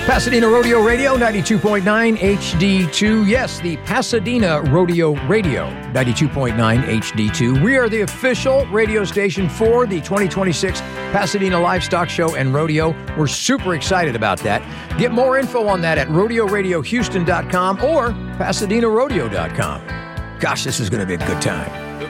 Pasadena Rodeo Radio, 92.9 HD2. Yes, the Pasadena Rodeo Radio, 92.9 HD2. We are the official radio station for the 2026 Pasadena Livestock Show and Rodeo. We're super excited about that. Get more info on that at rodeoradiohouston.com or pasadenarodeo.com. Gosh, this is going to be a good time.